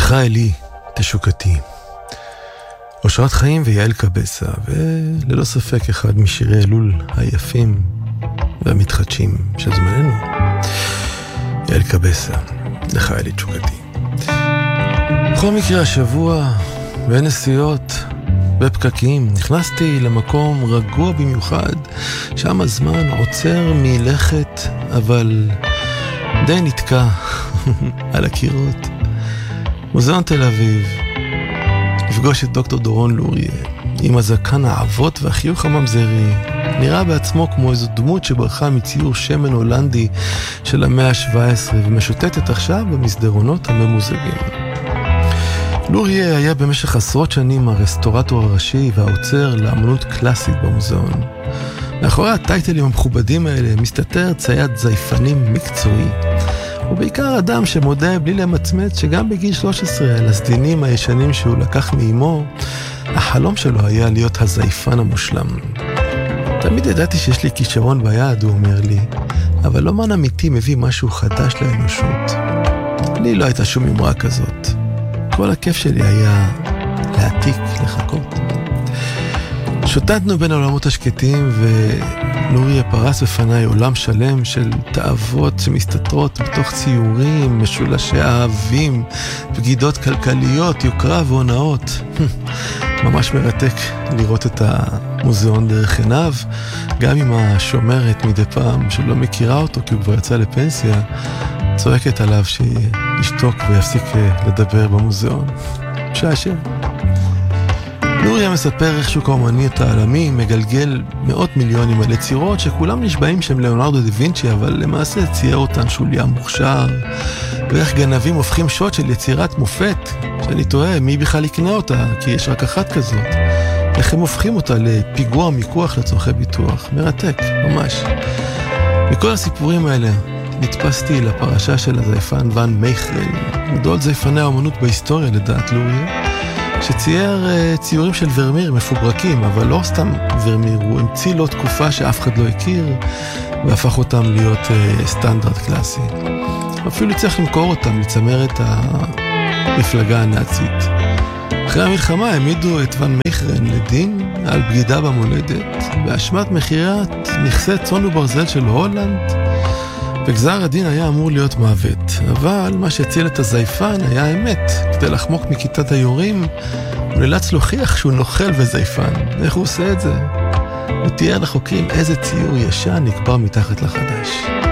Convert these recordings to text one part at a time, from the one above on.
לך אלי, תשוקתי. אושרת חיים ויעל קבסה, וללא ספק אחד משירי אלול היפים והמתחדשים של זמננו. יעל קבסה, לך אלי תשוקתי. בכל מקרה השבוע, בנסיעות, בפקקים, נכנסתי למקום רגוע במיוחד, שם הזמן עוצר מלכת, אבל די נתקע על הקירות. מוזיאון תל אביב, לפגוש את דוקטור דורון לוריה, עם הזקן העבות והחיוך הממזרי, נראה בעצמו כמו איזו דמות שברחה מציור שמן הולנדי של המאה ה-17 ומשוטטת עכשיו במסדרונות הממוזגים. לוריה היה במשך עשרות שנים הרסטורטור הראשי והעוצר לאמנות קלאסית במוזיאון. מאחורי הטייטלים המכובדים האלה מסתתר צייד זייפנים מקצועי, ובעיקר אדם שמודה בלי למצמץ שגם בגיל 13 על הסדינים הישנים שהוא לקח מאמו, החלום שלו היה להיות הזייפן המושלם. תמיד ידעתי שיש לי כישרון ביד, הוא אומר לי, אבל לא מן אמיתי מביא משהו חדש לאנושות. לי לא הייתה שום אמרה כזאת. כל הכיף שלי היה להעתיק, לחכות. שוטטנו בין העולמות השקטים ולוריה פרס בפניי עולם שלם של תאוות שמסתתרות בתוך ציורים, משולשי אהבים, בגידות כלכליות, יוקרה והונאות. ממש מרתק לראות את המוזיאון דרך עיניו, גם עם השומרת מדי פעם שלא מכירה אותו כי הוא כבר יצא לפנסיה, צועקת עליו שישתוק ויפסיק לדבר במוזיאון. שעשם. לוריה מספר איך שוק האומנות העולמי מגלגל מאות מיליונים על יצירות שכולם נשבעים שהם ליאונרדו דה וינצ'י, אבל למעשה צייר אותן שוליה מוכשר, ואיך גנבים הופכים שוט של יצירת מופת, שאני תוהה מי בכלל יקנה אותה, כי יש רק אחת כזאת. איך הם הופכים אותה לפיגוע מיקוח לצורכי ביטוח. מרתק, ממש. מכל הסיפורים האלה נתפסתי לפרשה של הזייפן ון מייכרל, גדול זייפני האומנות בהיסטוריה לדעת לוריה, שצייר ציורים של ורמיר מפוברקים, אבל לא סתם ורמיר, הוא המציא לו תקופה שאף אחד לא הכיר, והפך אותם להיות סטנדרט קלאסי. אפילו צריך למכור אותם לצמרת המפלגה הנאצית. אחרי המלחמה העמידו את ון מייכרן לדין על בגידה במולדת, באשמת מכירת נכסי צאן וברזל של הולנד, וגזר הדין היה אמור להיות מוות, אבל מה שהציל את הזייפן היה האמת. כדי לחמוק מכיתת היורים, הוא נאלץ להוכיח שהוא נוכל וזייפן. איך הוא עושה את זה? הוא תיאר לחוקרים איזה ציור ישן נקבר מתחת לחדש.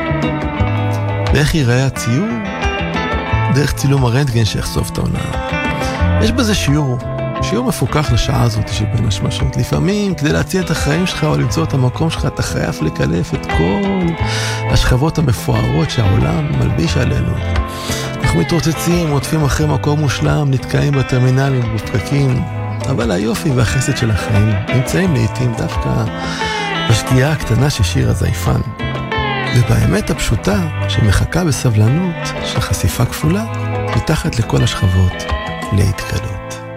ואיך ייראה הציור? דרך צילום הרנטגן שיחשוף את העונה. יש בזה שיעור מפוקח לשעה הזאת שבין השמשות. לפעמים, כדי להציע את החיים שלך או למצוא את המקום שלך, אתה חייב לקלף את כל השכבות המפוארות שהעולם מלביש עלינו. אנחנו מתרוצצים, עוטפים אחרי מקום מושלם, נתקעים בטרמינלים ובפקקים, אבל היופי והחסד של החיים נמצאים לעתים דווקא בשגיאה הקטנה ששיר הזייפן. ובאמת הפשוטה שמחכה בסבלנות של חשיפה כפולה מתחת לכל השכבות להתקלות.